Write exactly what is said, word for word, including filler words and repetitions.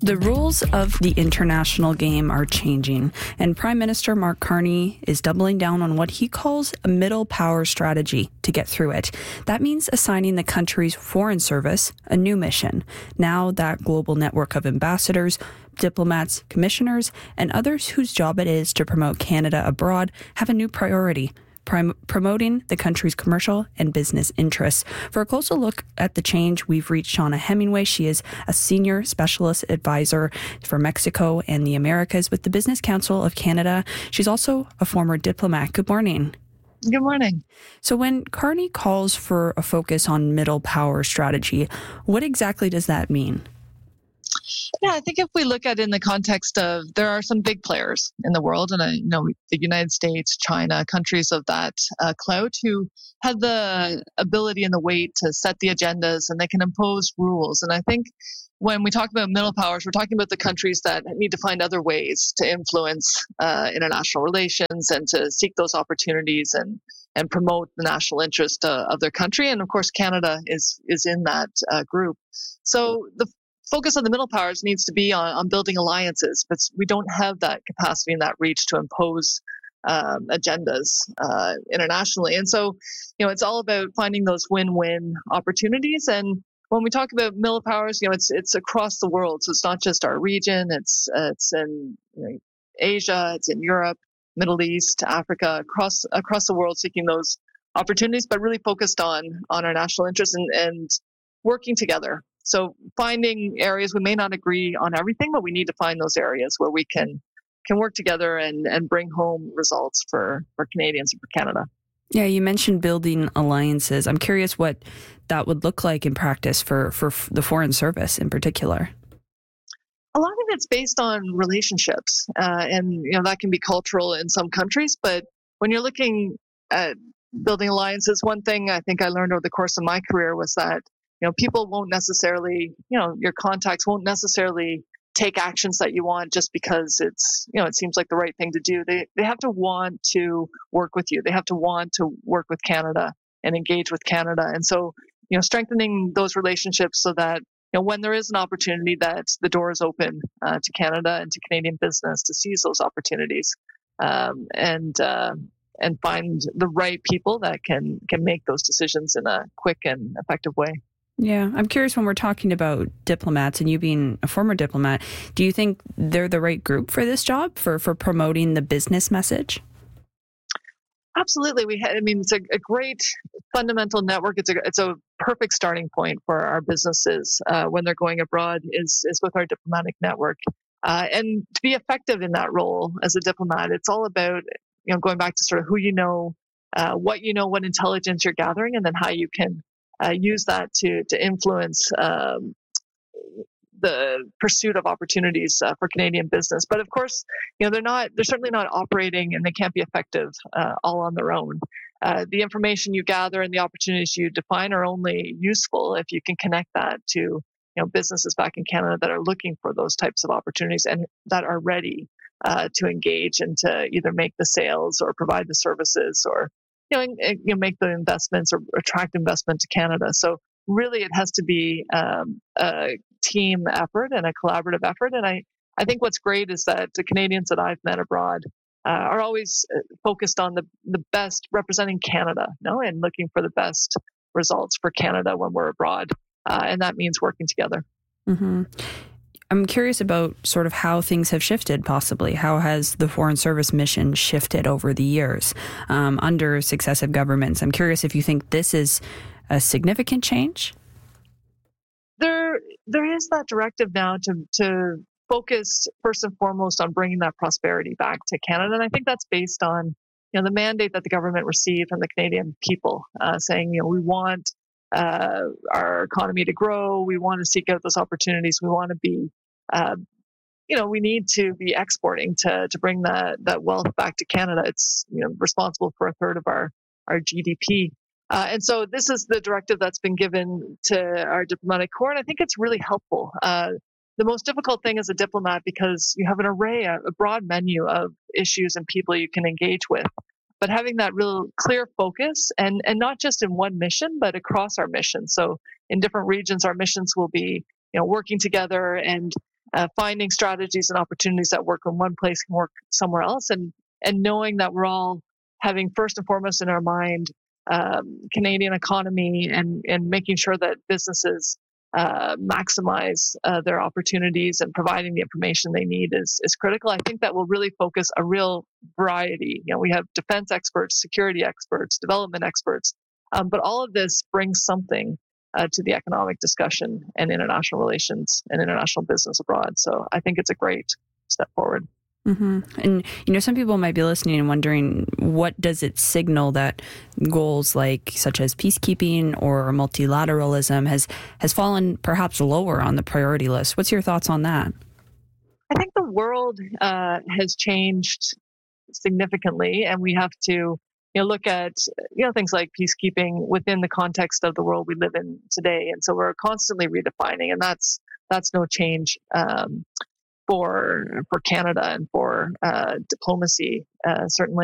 The rules of the international game are changing, and Prime Minister Mark Carney is doubling down on what he calls a middle power strategy to get through it. That means assigning the country's foreign service a new mission. Now that global network of ambassadors, diplomats, commissioners, and others whose job it is to promote Canada abroad have a new priority: Prim- promoting the country's commercial and business interests. For a closer look at the change, we've reached Shauna Hemingway. She is a senior specialist advisor for Mexico and the Americas with the Business Council of Canada. She's also a former diplomat. Good morning. Good morning. So when Carney calls for a focus on middle power strategy, what exactly does that mean? Yeah, I think if we look at it in the context of, there are some big players in the world, and uh, you know, the United States, China, countries of that uh, clout who have the ability and the weight to set the agendas, and they can impose rules. And I think when we talk about middle powers, we're talking about the countries that need to find other ways to influence uh, international relations and to seek those opportunities and and promote the national interest uh, of their country. And of course, Canada is is in that uh, group. So the focus on the middle powers needs to be on, on building alliances, but we don't have that capacity and that reach to impose um, agendas uh, internationally. And so, you know, it's all about finding those win-win opportunities. And when we talk about middle powers, you know, it's it's across the world. So it's not just our region. It's uh, it's in you know, Asia. It's in Europe, Middle East, Africa, across across the world, seeking those opportunities, but really focused on on our national interests and, and working together. So finding areas, we may not agree on everything, but we need to find those areas where we can can work together and, and bring home results for, for Canadians and for Canada. Yeah, you mentioned building alliances. I'm curious what that would look like in practice for, for the Foreign Service in particular. A lot of it's based on relationships, uh, and you know that can be cultural in some countries. But when you're looking at building alliances, one thing I think I learned over the course of my career was that you know, people won't necessarily, you know, your contacts won't necessarily take actions that you want just because it's, you know, it seems like the right thing to do. They they have to want to work with you. They have to want to work with Canada and engage with Canada. And so, you know, strengthening those relationships so that, you know, when there is an opportunity, that the door is open uh, to Canada and to Canadian business to seize those opportunities um, and uh, and find the right people that can can make those decisions in a quick and effective way. Yeah, I'm curious, when we're talking about diplomats and you being a former diplomat, do you think they're the right group for this job, for, for promoting the business message? Absolutely. We had, I mean, it's a, a great fundamental network. It's a it's a perfect starting point for our businesses uh, when they're going abroad is is with our diplomatic network. Uh, and to be effective in that role as a diplomat, it's all about, you know, going back to sort of who you know, uh, what you know, what intelligence you're gathering, and then how you can Uh, use that to to influence um, the pursuit of opportunities uh, for Canadian business. But of course, you know they're not they're certainly not operating, and they can't be effective uh, all on their own. Uh, the information you gather and the opportunities you define are only useful if you can connect that to you know businesses back in Canada that are looking for those types of opportunities and that are ready uh, to engage and to either make the sales or provide the services or You know, you know, make the investments or attract investment to Canada. So really, it has to be um, a team effort and a collaborative effort. And I, I think what's great is that the Canadians that I've met abroad uh, are always focused on the the best representing Canada, you know, and looking for the best results for Canada when we're abroad, uh, and that means working together. Mm-hmm. I'm curious about sort of how things have shifted, possibly. How has the Foreign Service mission shifted over the years um, under successive governments? I'm curious if you think this is a significant change. There, there is that directive now to to focus first and foremost on bringing that prosperity back to Canada, and I think that's based on you know the mandate that the government received from the Canadian people, uh, saying you know we want uh, our economy to grow, we want to seek out those opportunities, we want to be Uh, you know, we need to be exporting to to bring that that wealth back to Canada. It's you know responsible for a third of our our G D P, uh, and so this is the directive that's been given to our diplomatic corps, and I think it's really helpful. Uh, the most difficult thing as a diplomat, because you have an array, a, a broad menu of issues and people you can engage with, but having that real clear focus and and not just in one mission, but across our mission. So in different regions, our missions will be you know working together and uh, finding strategies and opportunities that work in one place can work somewhere else, and and knowing that we're all having first and foremost in our mind um, Canadian economy and and making sure that businesses uh, maximize uh, their opportunities and providing the information they need is is critical. I think that will really focus a real variety. You know, we have defense experts, security experts, development experts, um, but all of this brings something uh, to the economic discussion and international relations and international business abroad. So I think it's a great step forward. Mm-hmm. And, you know, some people might be listening and wondering, what does it signal that goals like such as peacekeeping or multilateralism has, has fallen perhaps lower on the priority list? What's your thoughts on that? I think the world uh, has changed significantly, and we have to you know, look at you know things like peacekeeping within the context of the world we live in today. And so we're constantly redefining, and that's that's no change um, for for Canada and for uh, diplomacy, uh, certainly.